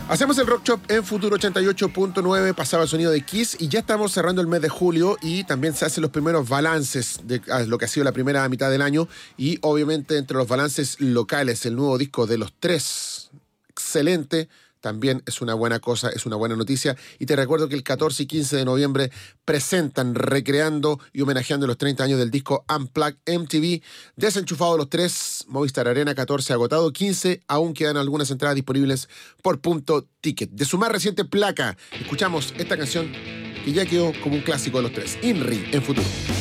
Hacemos el Rock Shop en Futuro 88.9, pasaba el sonido de Kiss y ya estamos cerrando el mes de julio y también se hacen los primeros balances de lo que ha sido la primera mitad del año y obviamente entre los balances locales, el nuevo disco de Los Tres, excelente, también es una buena cosa, es una buena noticia. Y te recuerdo que el 14 y 15 de noviembre presentan, recreando y homenajeando los 30 años del disco Unplugged MTV. Desenchufado Los Tres, Movistar Arena, 14 agotado, 15 aún quedan algunas entradas disponibles por Punto Ticket. De su más reciente placa, escuchamos esta canción que ya quedó como un clásico de Los Tres, INRI en Futuro.